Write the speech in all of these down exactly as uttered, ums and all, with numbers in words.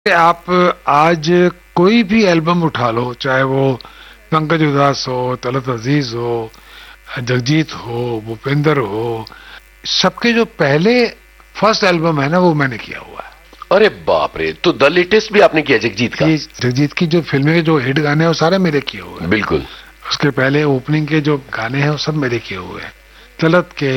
आप आज कोई भी एल्बम उठा लो, चाहे वो पंकज उधास हो, तलत अजीज हो, जगजीत हो, भूपेंद्र हो, सबके जो पहले फर्स्ट एल्बम है ना, वो मैंने किया हुआ है। अरे बाप रे, तो द लेटेस्ट भी आपने किया जगजीत का? ये जगजीत की जो फिल्में के जो हिट गाने हैं वो सारे मेरे किए हुए हैं। बिल्कुल। उसके पहले ओपनिंग के जो गाने हैं वो सब मेरे किए हुए हैं। तलत के,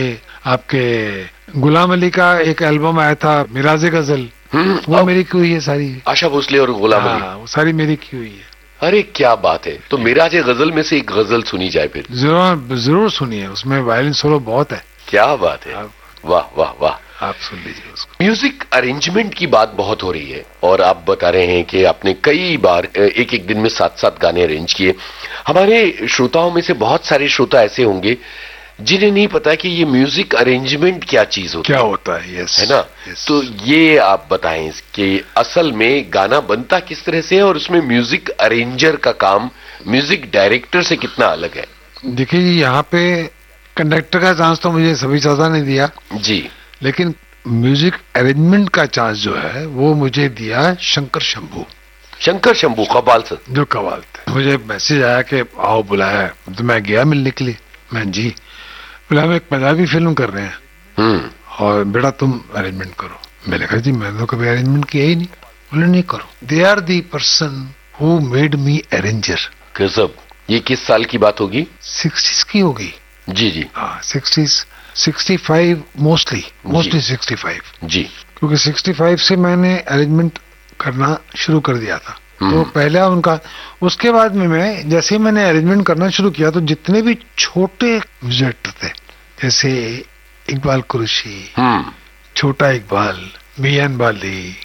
आपके गुलाम अली का एक एल्बम आया था मिराजे गजल, वो मेरी की हुई है सारी। आशा भोसले और गुलाम अली, हाँ, वो सारी मेरी की हुई है। अरे क्या बात है। तो मिराजे गजल में से एक गजल सुनी जाए फिर। जरूर जरूर सुनिए, उसमें वायलिन सोलो बहुत है। क्या बात है, वाह वाह वाह। आप सुन लीजिए उसको। म्यूजिक अरेंजमेंट की बात बहुत हो रही है और आप बता रहे हैं कि आपने कई बार एक एक दिन में सात सात गाने अरेंज किए। हमारे श्रोताओं में से बहुत सारे श्रोता ऐसे होंगे जिन्हें नहीं पता कि ये म्यूजिक अरेंजमेंट क्या चीज होती क्या है। होता है, यस, है ना? यस। तो ये आप बताएं कि असल में गाना बनता किस तरह से है और उसमें म्यूजिक अरेंजर का काम म्यूजिक डायरेक्टर से कितना अलग है। देखिए, यहाँ पे कंडक्टर का चांस तो मुझे सभी चाचा ने दिया जी, लेकिन म्यूजिक अरेंजमेंट का चांस जो है वो मुझे दिया शंकर शंभू। शंकर शंभू कबाल से जो कबाल थे। मुझे मैसेज आया कि आओ बुलाया, तो मैं गया मिलने के लिए। मैं जी बोला, हम एक पंजाबी फिल्म कर रहे हैं हम्म और बेटा तुम अरेंजमेंट करो। मैंने कहा जी मैंने तो कभी अरेंजमेंट किया ही नहीं। बोले नहीं करो, they are the person who made me arranger. गजब। ये किस साल की बात होगी? सिक्सटीज की होगी। जी जी हाँ, sixties, sixty five mostly, mostly sixty five. जी। क्योंकि सिक्सटी फाइव से मैंने अरेंजमेंट करना शुरू कर दिया था। तो पहला उनका, उसके बाद में मैं जैसे ही मैंने अरेंजमेंट करना शुरू किया तो जितने भी छोटे म्यूजिक थे, जैसे इकबाल कुरैशी, छोटा इकबाल, मियान बाली,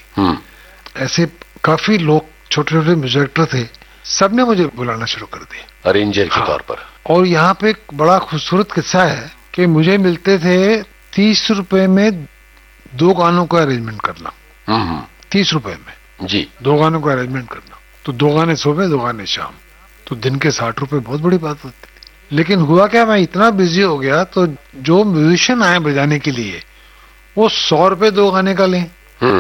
ऐसे काफी लोग छोटे छोटे म्यूजिक थे, सबने मुझे बुलाना शुरू कर दिया अरेंजर के हाँ। तौर पर। और यहाँ पे एक बड़ा खूबसूरत किस्सा है कि मुझे मिलते थे तीस रुपए में दो गानों का अरेंजमेंट करना। तीस रुपए में जी, दो गानों का अरेंजमेंट करना। तो दो गाने सुबह, दो गाने शाम, तो दिन के साठ रुपए बहुत बड़ी बात होती थी। लेकिन हुआ क्या, मैं इतना बिजी हो गया तो जो म्यूजिशियन आए बजाने के लिए वो सौ रुपए दो गाने का ले,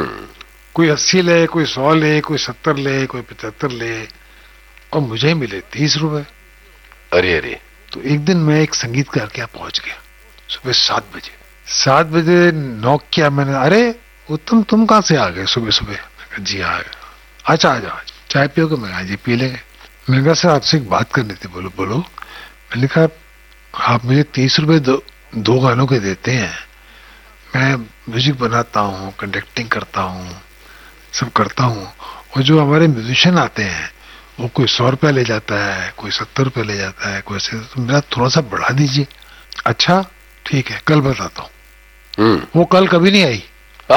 कोई अस्सी ले, कोई सौ ले, कोई सत्तर ले, कोई पचहत्तर ले, और मुझे मिले तीस रुपए। अरे अरे। तो एक दिन मैं एक संगीतकार के यहाँ पहुंच गया सुबह सात बजे। सात बजे नॉक किया मैंने, अरे उत्तम तुम कहाँ से आ गए सुबह सुबह? जी आ गया। अच्छा आ जाओ, चाय पियोगे? मैं आज ही पी लेंगे। मैंने कहा सर आपसे एक बात करनी थी। बोलो बोलो। मैंने कहा आप मुझे तीस रुपए दो, दो गानों के देते हैं, मैं म्यूजिक बनाता हूँ, कंडक्टिंग करता हूँ, सब करता हूँ, और जो हमारे म्यूजिशियन आते हैं वो कोई सौ रुपया ले जाता है, कोई सत्तर रुपया ले जाता है, कोई ऐसे, तो मेरा थोड़ा सा बढ़ा दीजिए। अच्छा ठीक है, कल बताता हूँ। वो कल कभी नहीं आई।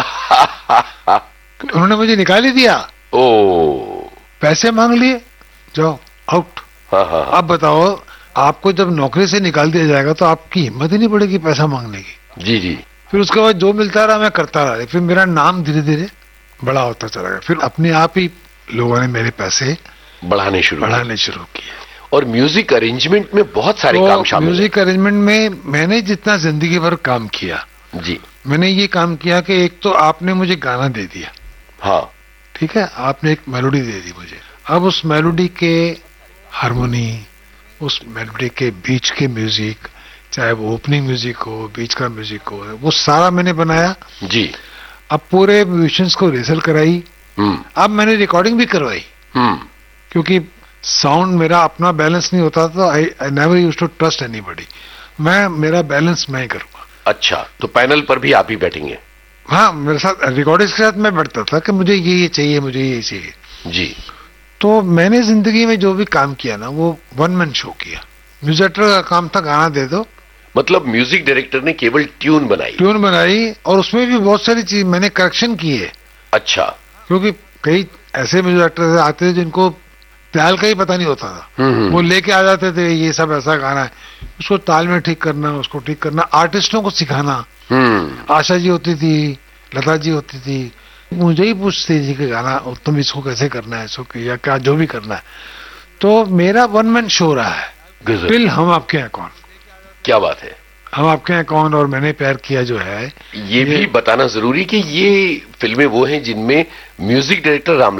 उन्होंने मुझे निकाल ही दिया। ओ, पैसे मांग लिए, जाओ आउट। अब बताओ, आपको जब नौकरी से निकाल दिया जाएगा तो आपकी हिम्मत ही नहीं पड़ेगी पैसा मांगने की। जी जी। फिर उसके बाद जो मिलता रहा मैं करता रहा। फिर मेरा नाम धीरे धीरे बड़ा होता चला गया। फिर अपने आप ही लोगों ने मेरे पैसे बढ़ाने शुरू बढ़ाने शुरू किए। और म्यूजिक अरेंजमेंट में बहुत सारे तो काम शामिल हैं। म्यूजिक अरेंजमेंट में मैंने जितना जिंदगी भर काम किया, जी, मैंने ये काम किया कि एक तो आपने मुझे गाना दे दिया, हाँ ठीक है, आपने एक मेलोडी दे दी मुझे। अब उस मेलोडी के हारमोनी, उस मेलोडी के बीच के म्यूजिक, चाहे वो ओपनिंग म्यूजिक हो, बीच का म्यूजिक हो, वो सारा मैंने बनाया जी। अब पूरे म्यूजिशियंस को रिहर्सल कराई। अब मैंने रिकॉर्डिंग भी करवाई, क्योंकि साउंड मेरा अपना बैलेंस नहीं होता तो आई I never used to trust anybody. मैं मेरा बैलेंस मैं ही करूंगा। अच्छा, तो पैनल पर भी आप ही बैठेंगे? हाँ, मेरे साथ रिकॉर्डिंग के साथ मैं बैठता था कि मुझे ये ये चाहिए, मुझे ये चाहिए जी। तो मैंने जिंदगी में जो भी काम किया ना वो वन मैन शो किया। म्यूजिक का काम था गाना दे दो। मतलब म्यूजिक डायरेक्टर ने केवल ट्यून बनाई? ट्यून बनाई, और उसमें भी बहुत सारी चीज मैंने करेक्शन की है। अच्छा। क्योंकि कई ऐसे म्यूजिक डायरेक्टर आते थे जिनको ताल का ही पता नहीं होता था, वो लेके आ जाते थे ये सब ऐसा गाना है, उसको ताल में ठीक करना, उसको ठीक करना, आर्टिस्टों को सिखाना। आशा जी होती थी, लता जी होती थी, मुझे ही पूछती थी कि गाना उत्तम इसको कैसे करना है, इसको या क्या जो भी करना है। तो मेरा वन मैन शो रहा है टिल हम आपके हैं कौन। क्या बात है। हम आपके हैं कौन और मैंने प्यार किया जो है, ये, ये भी बताना जरूरी कि ये फिल्में वो हैं जिनमें म्यूजिक डायरेक्टर राम